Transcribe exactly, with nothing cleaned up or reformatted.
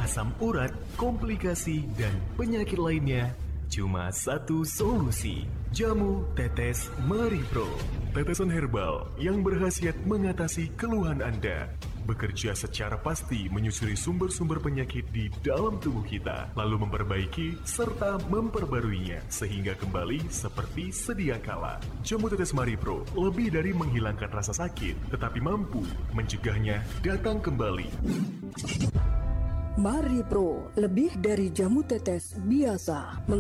asam urat, komplikasi, dan penyakit lainnya, cuma satu solusi. Jamu Tetes Maripro. Tetesan herbal yang berkhasiat mengatasi keluhan Anda. Bekerja secara pasti menyusuri sumber-sumber penyakit di dalam tubuh kita, lalu memperbaiki serta memperbaruinya sehingga kembali seperti sedia kala. Jamu Tetes Maripro lebih dari menghilangkan rasa sakit, tetapi mampu mencegahnya datang kembali. Maripro lebih dari jamu tetes biasa.